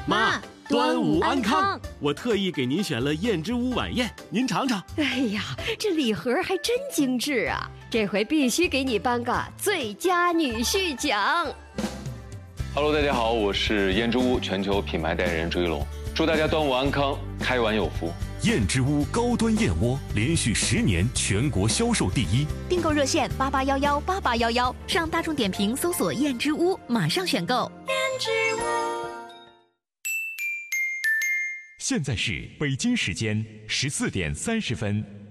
妈，端午安康！我特意给您选了燕之屋晚宴，您尝尝。 哎呀，这礼盒还真精致啊！这回必须给你颁个最佳女婿奖。 Hello， 大家好，我是燕之屋全球品牌代言人朱一龙，祝大家端午安康，开碗有福。 燕之屋高端燕窝连续10年全国销售第一， 订购热线88118811，上大众点评搜索燕之屋，马上选购。燕之屋。 现在是北京时间14点30分。